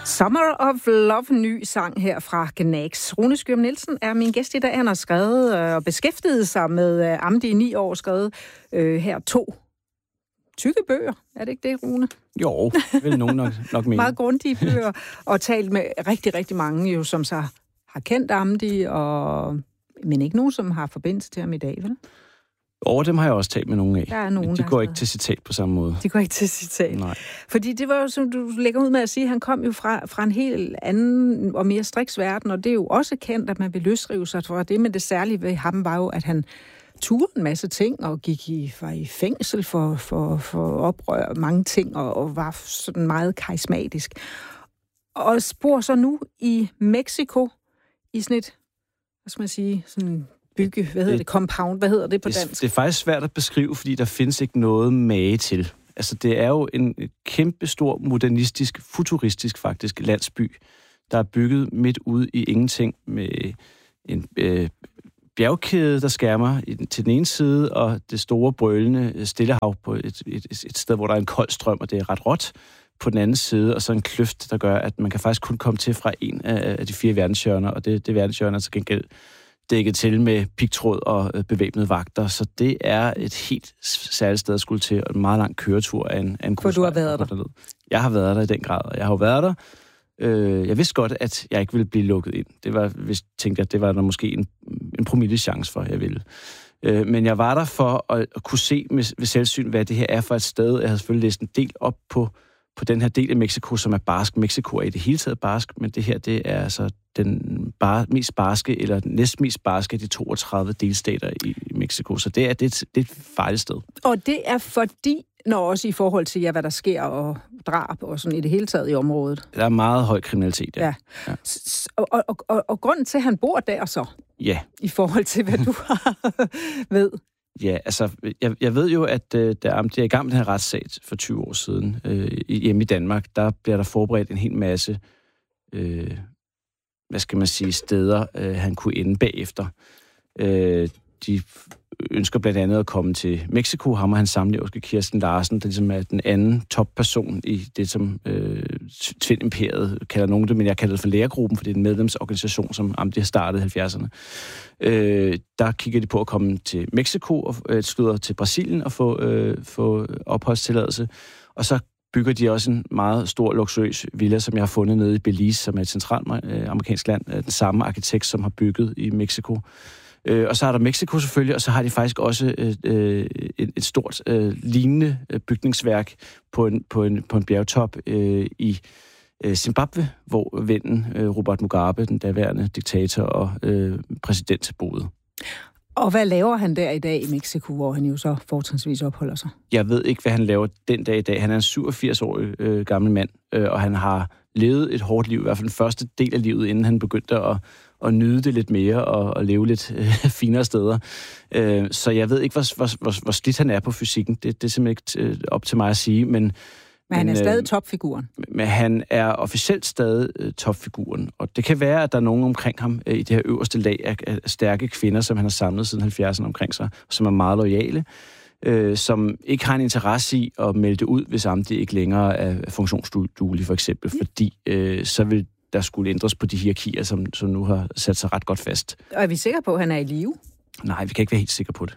Summer of Love, ny sang her fra Gnags. Rune Skyum Nielsen er min gæst i dag. Han har skrevet og beskæftiget sig med Amdi i 9 år, skrevet her 2 tykke bøger. Er det ikke det, Rune? Jo, vil nogen nok mene. Meget grundige bøger, og talt med rigtig, rigtig mange, jo, som så har kendt Amdi, men ikke nogen, som har forbindelse til ham i dag, vel? Dem har jeg også talt med nogen af. Der er nogen, de går ikke til citat på samme måde. De går ikke til citat. Nej. Fordi det var jo, som du lægger ud med at sige, han kom jo fra en helt anden og mere striks verden, og det er jo også kendt, at man vil løsrive sig fra det, men det særlige ved ham var jo, at han turde en masse ting og var i fængsel for oprør mange ting og var sådan meget karismatisk. Og bor så nu i Mexico i sådan et, hvad skal man sige, sådan bygge, compound, hvad hedder det på dansk? Det er faktisk svært at beskrive, fordi der findes ikke noget mage til. Altså, det er jo en kæmpestor, modernistisk, futuristisk faktisk landsby, der er bygget midt ude i ingenting med en bjergkæde, der skærmer til den ene side, og det store, brølende Stillehav på et sted, hvor der er en kold strøm, og det er ret råt på den anden side, og så en kløft, der gør, at man kan faktisk kun komme til fra en af de 4 verdenshjørner, og det verdenshjørne er til gengæld dækket til med pigtråd og bevæbnede vagter, så det er et helt særligt sted at skulle til, og en meget lang køretur af en grusvej. For du har været der? Jeg har været der i den grad, og jeg har jo været der. Jeg vidste godt, at jeg ikke ville blive lukket ind. Det var, hvis tænkte jeg, det var der måske en promille chance for, jeg ville. Men jeg var der for at kunne se ved selvsyn, hvad det her er for et sted. Jeg havde selvfølgelig læst en del op på den her del af Mexico, som er barsk. Mexico er i det hele taget barsk, men det her, det er altså den mest barske, eller næstmest barske af de 32 delstater i Mexico. Så det er et farligt sted. Og det er fordi, når også i forhold til, hvad der sker, og drab og sådan i det hele taget i området. Der er meget høj kriminalitet, ja. Og grunden til, at han bor der så? Ja. I forhold til, hvad du ved? Ja, altså, jeg ved jo, at da Amdi er i gang med den her retssag for 20 år siden, hjemme i Danmark, der bliver der forberedt en hel masse, steder, han kunne ende bagefter. De ønsker blandt andet at komme til Mexico. Ham og hans samlever, Kirsten Larsen, der ligesom er den anden topperson i det, som Tvind-imperiet kalder nogen det, men jeg kalder det for lærergruppen, for det er en medlemsorganisation, som Amdi har startet i 70'erne. Der kigger de på at komme til Mexico og slutter til Brasilien og få opholdstilladelse. Og så bygger de også en meget stor, luksuriøs villa, som jeg har fundet nede i Belize, som er et centralt amerikansk land. Den samme arkitekt, som har bygget i Mexico. Og så er der Mexico selvfølgelig, og så har de faktisk også et stort lignende bygningsværk på en bjergtop i Zimbabwe, hvor vennen Robert Mugabe, den daværende diktator og præsident, boede. Og hvad laver han der i dag i Mexico, hvor han jo så fortrinsvis opholder sig? Jeg ved ikke, hvad han laver den dag i dag. Han er en 87-årig gammel mand, og han har levet et hårdt liv, i hvert fald den første del af livet, inden han begyndte at nyde det lidt mere og leve lidt finere steder. Så jeg ved ikke, hvor slidt han er på fysikken. Det er simpelthen ikke op til mig at sige, men han er stadig topfiguren. Men han er officielt stadig topfiguren, og det kan være, at der er nogen omkring ham i det her øverste lag af stærke kvinder, som han har samlet siden 70'erne omkring sig, som er meget loyale, som ikke har en interesse i at melde det ud, hvis Amdi ikke længere er funktionsduelig, for eksempel, fordi så vil der skulle ændres på de hierarkier, som nu har sat sig ret godt fast. Og er vi sikre på, at han er i live? Nej, vi kan ikke være helt sikre på det.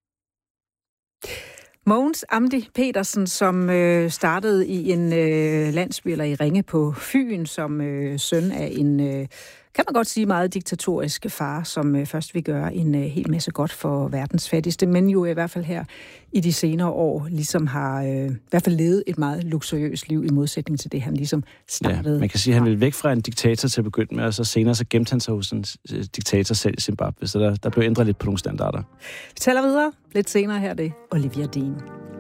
Mogens Amdi Petersen, som startede i en landsby, eller i Ringe på Fyn, som søn af en, kan man godt sige, meget diktatorisk far, som først vil gøre en hel masse godt for verdens fattigste, men jo i hvert fald her i de senere år ligesom har i hvert fald levet et meget luksuriøst liv i modsætning til det, han ligesom startede. Ja, man kan sige, at han ville væk fra en diktator til at begynde med, og så senere så gemte han sig hos en diktator selv i Zimbabwe, så der blev ændret lidt på nogle standarder. Vi taler videre lidt senere her, det Olivia Dean.